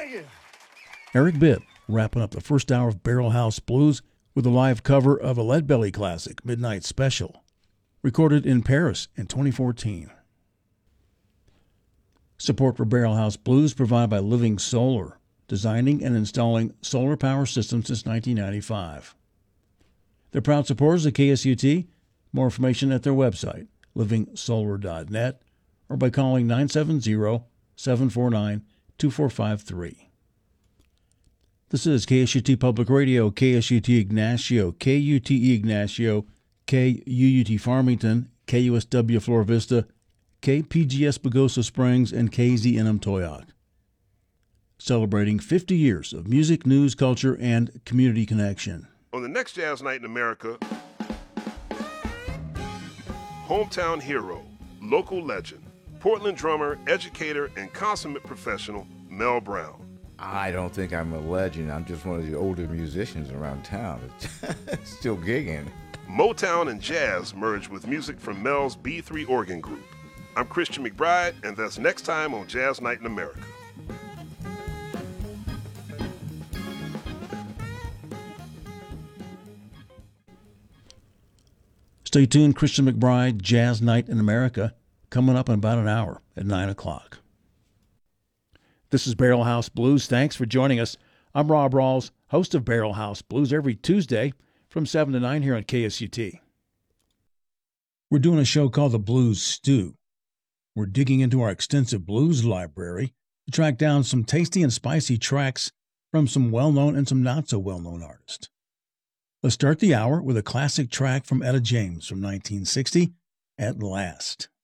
Thank you. Eric Bibb wrapping up the first hour of Barrel House Blues with a live cover of a Leadbelly classic, Midnight Special, recorded in Paris in 2014. Support for Barrel House Blues provided by Living Solar, designing and installing solar power systems since 1995. They're proud supporters of KSUT. More information at their website, livingsolar.net, or by calling 970-749-2453. This is KSUT Public Radio, KSUT Ignacio, KUTE Ignacio, KUUT Farmington, KUSW Flora Vista, KPGS Pagosa Springs, and KZNM Toyoc. Celebrating 50 years of music, news, culture, and community connection. On the next Jazz Night in America, hometown hero, local legend, Portland drummer, educator, and consummate professional, Mel Brown. I don't think I'm a legend. I'm just one of the older musicians around town. Still gigging. Motown and jazz merged with music from Mel's B3 Organ Group. I'm Christian McBride, and that's next time on Jazz Night in America. Stay tuned, Christian McBride, Jazz Night in America, coming up in about an hour at 9 o'clock. This is Barrel House Blues. Thanks for joining us. I'm Rob Rawls, host of Barrel House Blues, every Tuesday from 7 to 9 here on KSUT. We're doing a show called The Blues Stew. We're digging into our extensive blues library to track down some tasty and spicy tracks from some well-known and some not-so-well-known artists. Let's start the hour with a classic track from Etta James from 1960, At Last.